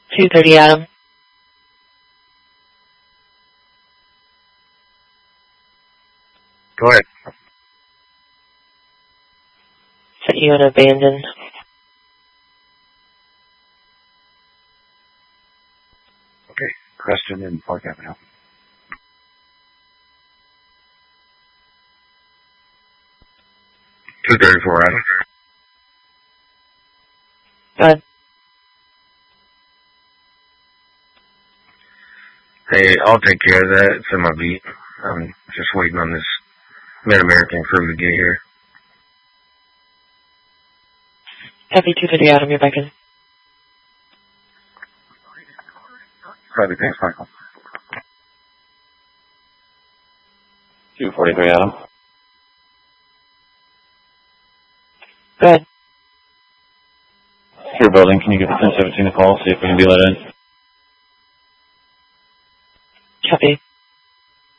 230 Adam. Go ahead. Set you on abandoned. Okay, Creston and Park Avenue. $234 Adam. Go ahead. Hey, I'll take care of that. It's in my beat. I'm just waiting on this Mid-American crew to get here. Copy 230 Adam, you're back in. Copy, thanks, Michael. 243 Adam. Go ahead. Secure building, can you give the 1017 a call, see if we can be let in? Copy.